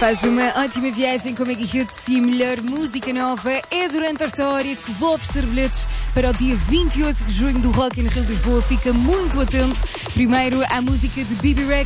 Faz uma ótima viagem com a Mega Hits e a melhor música nova é durante esta hora que vou oferecer bilhetes para o dia 28 de junho do Rock in Rio de Lisboa. Fica muito atento. Primeiro à música de Bibi Rex.